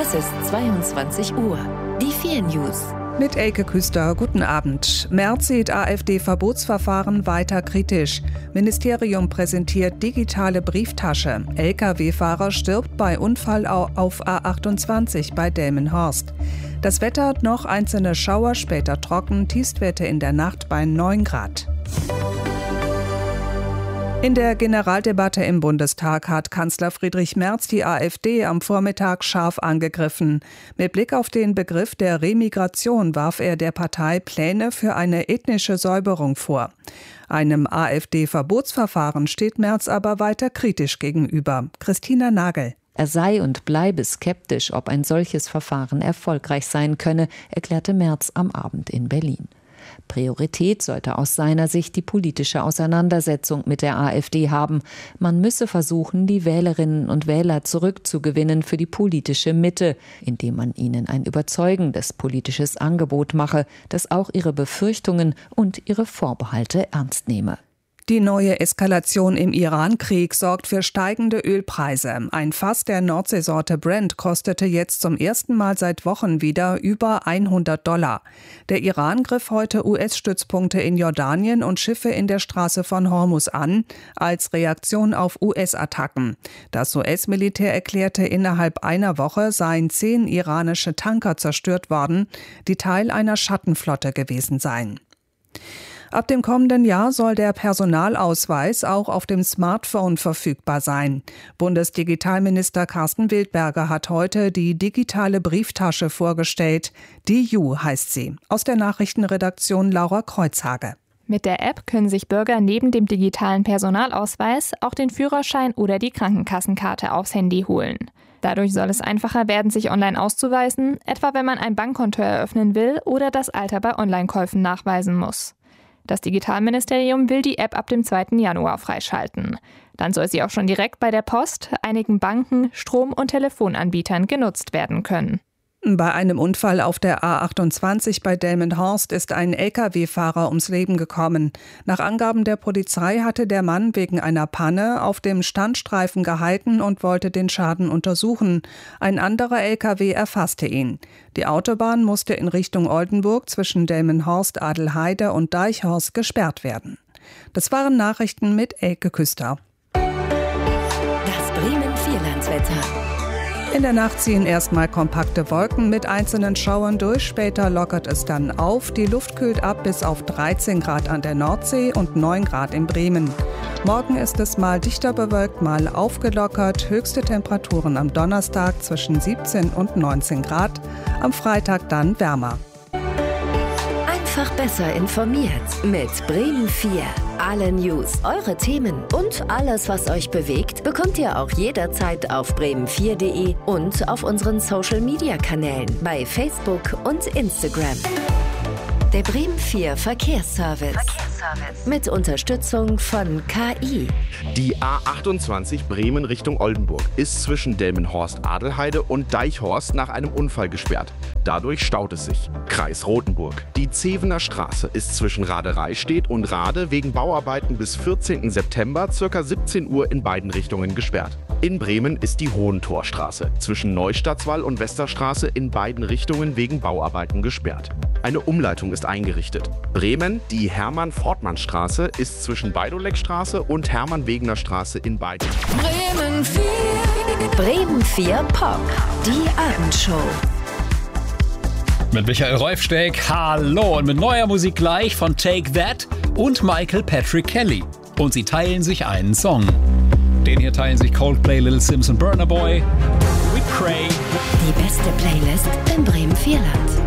Es ist 22 Uhr. Die 4 News. Mit Elke Küster, guten Abend. Merz sieht AfD-Verbotsverfahren weiter kritisch. Ministerium präsentiert digitale Brieftasche. Lkw-Fahrer stirbt bei Unfall auf A28 bei Delmenhorst. Das Wetter, noch einzelne Schauer, später trocken, Tiefstwerte in der Nacht bei 9 Grad. In der Generaldebatte im Bundestag hat Kanzler Friedrich Merz die AfD am Vormittag scharf angegriffen. Mit Blick auf den Begriff der Remigration warf er der Partei Pläne für eine ethnische Säuberung vor. Einem AfD-Verbotsverfahren steht Merz aber weiter kritisch gegenüber. Christina Nagel. Er sei und bleibe skeptisch, ob ein solches Verfahren erfolgreich sein könne, erklärte Merz am Abend in Berlin. Priorität sollte aus seiner Sicht die politische Auseinandersetzung mit der AfD haben. Man müsse versuchen, die Wählerinnen und Wähler zurückzugewinnen für die politische Mitte, indem man ihnen ein überzeugendes politisches Angebot mache, das auch ihre Befürchtungen und ihre Vorbehalte ernst nehme. Die neue Eskalation im Iran-Krieg sorgt für steigende Ölpreise. Ein Fass der Nordseesorte Brent kostete jetzt zum ersten Mal seit Wochen wieder über $100. Der Iran griff heute US-Stützpunkte in Jordanien und Schiffe in der Straße von Hormuz an, als Reaktion auf US-Attacken. Das US-Militär erklärte, innerhalb einer Woche seien 10 iranische Tanker zerstört worden, die Teil einer Schattenflotte gewesen seien. Ab dem kommenden Jahr soll der Personalausweis auch auf dem Smartphone verfügbar sein. Bundesdigitalminister Carsten Wildberger hat heute die digitale Brieftasche vorgestellt. DIU heißt sie. Aus der Nachrichtenredaktion Laura Kreuzhage. Mit der App können sich Bürger neben dem digitalen Personalausweis auch den Führerschein oder die Krankenkassenkarte aufs Handy holen. Dadurch soll es einfacher werden, sich online auszuweisen, etwa wenn man ein Bankkonto eröffnen will oder das Alter bei Online-Käufen nachweisen muss. Das Digitalministerium will die App ab dem 2. Januar freischalten. Dann soll sie auch schon direkt bei der Post, einigen Banken, Strom- und Telefonanbietern genutzt werden können. Bei einem Unfall auf der A28 bei Delmenhorst ist ein Lkw-Fahrer ums Leben gekommen. Nach Angaben der Polizei hatte der Mann wegen einer Panne auf dem Standstreifen gehalten und wollte den Schaden untersuchen. Ein anderer Lkw erfasste ihn. Die Autobahn musste in Richtung Oldenburg zwischen Delmenhorst, Adelheide und Deichhorst gesperrt werden. Das waren Nachrichten mit Elke Küster. Das Bremen-Vierlandswetter. In der Nacht ziehen erstmal kompakte Wolken mit einzelnen Schauern durch. Später lockert es dann auf. Die Luft kühlt ab bis auf 13 Grad an der Nordsee und 9 Grad in Bremen. Morgen ist es mal dichter bewölkt, mal aufgelockert. Höchste Temperaturen am Donnerstag zwischen 17 und 19 Grad. Am Freitag dann wärmer. Einfach besser informiert mit Bremen 4. Alle News, eure Themen und alles, was euch bewegt, bekommt ihr auch jederzeit auf bremen4.de und auf unseren Social-Media-Kanälen bei Facebook und Instagram. Der Bremen 4 Verkehrsservice. Mit Unterstützung von KI. Die A28 Bremen Richtung Oldenburg ist zwischen Delmenhorst-Adelheide und Deichhorst nach einem Unfall gesperrt. Dadurch staut es sich. Kreis Rothenburg. Die Zevener Straße ist zwischen Radereistedt und Rade wegen Bauarbeiten bis 14. September ca. 17 Uhr in beiden Richtungen gesperrt. In Bremen ist die Hohentorstraße zwischen Neustadtswall und Westerstraße in beiden Richtungen wegen Bauarbeiten gesperrt. Eine Umleitung ist eingerichtet. Bremen, die Hermann-Fortmann-Straße ist zwischen Beidoleckstraße und Hermann-Wegener-Straße in beiden. Bremen 4. Bremen 4 Pop. Die Abendshow. Mit Michael Rolfsteig, hallo, und mit neuer Musik gleich von Take That und Michael Patrick Kelly. Und sie teilen sich einen Song. Den hier teilen sich Coldplay, Little Sims und Burna Boy. We Pray. Die beste Playlist im Bremen-Vierland.